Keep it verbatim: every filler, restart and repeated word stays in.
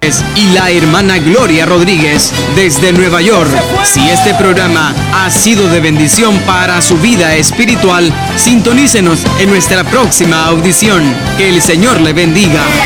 y la hermana Gloria Rodríguez desde Nueva York. Si este programa ha sido de bendición para su vida espiritual, sintonícenos en nuestra próxima audición. Que el Señor le bendiga.